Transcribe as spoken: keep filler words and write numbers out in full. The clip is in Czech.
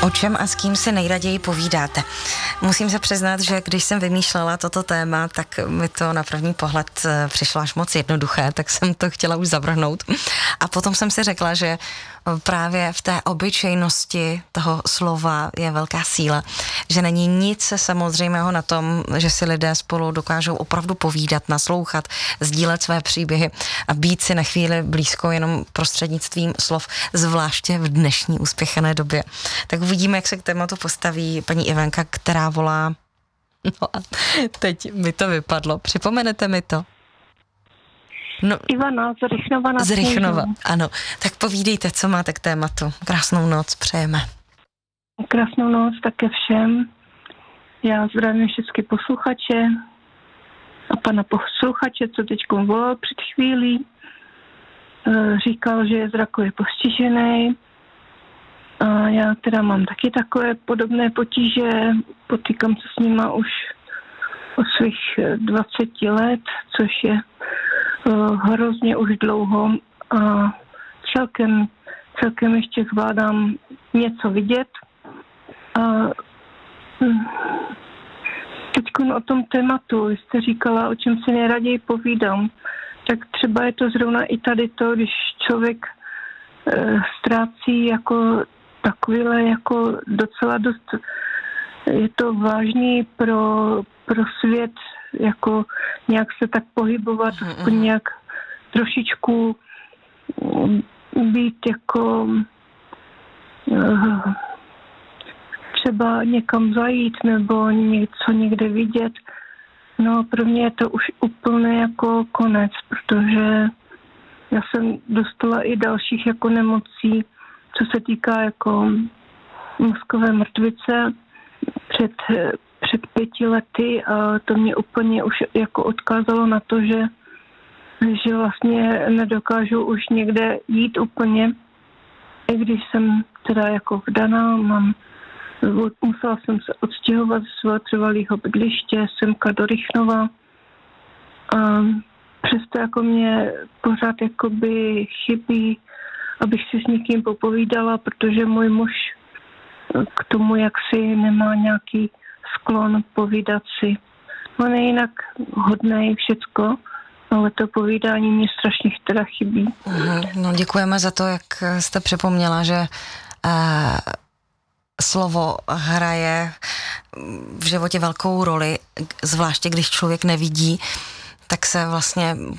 O čem a s kým si nejraději povídáte? Musím se přiznat, že když jsem vymýšlela toto téma, tak mi to na první pohled přišlo až moc jednoduché, tak jsem to chtěla už zavrhnout. A potom jsem si řekla, že právě v té obyčejnosti toho slova je velká síla, že není nic samozřejmého na tom, že si lidé spolu dokážou opravdu povídat, naslouchat, sdílet své příběhy a být si na chvíli blízko jenom prostřednictvím slov, zvláště v dnešní uspěchané době. Tak uvidíme, jak se k tématu postaví paní Ivanka, která volá. No a teď mi to vypadlo. Připomenete mi to? No, Ivana z Rychnova nad Z Rychnova, ano. Tak povídejte, co máte k tématu. Krásnou noc přejeme. Krásnou noc také všem. Já zdravím všechny posluchače a pana posluchače, co teď volal před chvílí. Říkal, že je zrakově postižený. A já teda mám taky takové podobné potíže. Potýkám se s nima už od svých dvaceti let, což je hrozně už dlouho a celkem, celkem ještě zvládám něco vidět. A teď o tom tématu, jste říkala, o čem si nejraději povídám, tak třeba je to zrovna i tady to, když člověk e, ztrácí jako takovýhle jako docela dost, je to vážný pro, pro svět, jako nějak se tak pohybovat, aspoň nějak trošičku být jako třeba někam zajít nebo něco někde vidět. No pro mě je to už úplně jako konec, protože já jsem dostala i dalších jako nemocí, co se týká jako mozkové mrtvice před před pěti lety a to mě úplně už jako odkázalo na to, že, že vlastně nedokážu už někde jít úplně. I když jsem teda jako vdaná, mám, musela jsem se odstěhovat ze svého trvalého bydliště semka do Rychnova a přesto jako mě pořád jakoby chybí, abych si s někým popovídala, protože můj muž k tomu jaksi nemá nějaký sklon povídat si. On je jinak hodnej všecko, ale to povídání mě strašně teda chybí. Uhum. No děkujeme za to, jak jste připomněla, že uh, slovo hraje v životě velkou roli, zvláště když člověk nevidí, tak se vlastně